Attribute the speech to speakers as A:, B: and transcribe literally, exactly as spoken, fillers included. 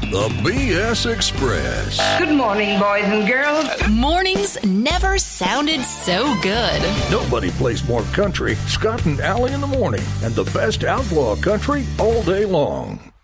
A: The B S Express.
B: Good morning, boys and girls.
C: Mornings never sounded so good.
A: Nobody plays more country. Scott and Allie in the morning, and the best outlaw country all day long.